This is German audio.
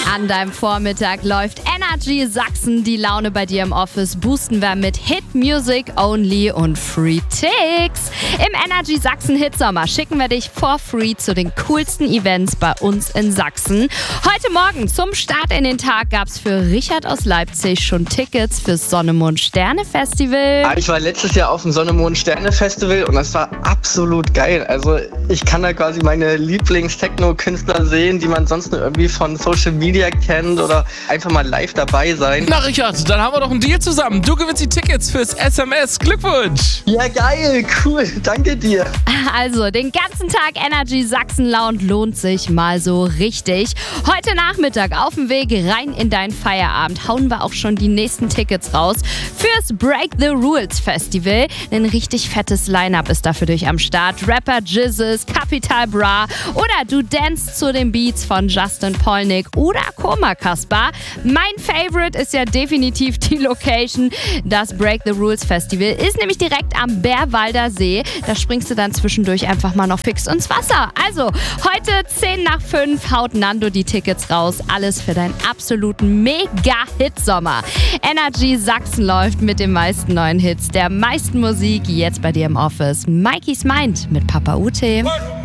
An deinem Vormittag läuft Energy Sachsen. Die Laune bei dir im Office boosten wir mit Hit Music Only und Free Ticks. Im Energy Sachsen Hitsommer schicken wir dich for free zu den coolsten Events bei uns in Sachsen. Heute Morgen zum Start in den Tag gab es für Richard aus Leipzig schon Tickets fürs Sonne-Mond-Sterne-Festival. Ich war letztes Jahr auf dem Sonne-Mond-Sterne-Festival und das war absolut geil. Also ich kann da quasi meine Lieblings-Techno-Künstler sehen, die man sonst nur irgendwie von Social Media kennt oder einfach mal live dabei sein. Na Richard, dann haben wir doch einen Deal zusammen. Du gewinnst die Tickets fürs SMS. Glückwunsch! Ja geil, cool, danke dir. Also, den ganzen Tag Energy Sachsen-Lounge lohnt sich mal so richtig. Heute Nachmittag auf dem Weg rein in deinen Feierabend hauen wir auch schon die nächsten Tickets raus fürs Break the Rules Festival. Ein richtig fettes Line-Up ist da für dich am Start. Rapper Jizzes, Capital Bra oder du danst zu den Beats von Justin Polnick oder Koma Kaspar. Mein Favorite ist ja definitiv die Location. Das Break the Rules Festival ist nämlich direkt am Bärwalder See. Da springst du dann zwischendurch einfach mal noch fix ins Wasser. Also, heute 10:05 haut Nando die Tickets raus. Alles für deinen absoluten Mega-Hit-Sommer. Energy Sachsen läuft mit den meisten neuen Hits, der meisten Musik, jetzt bei dir im Office. Mikey's Mind mit Papa Ute.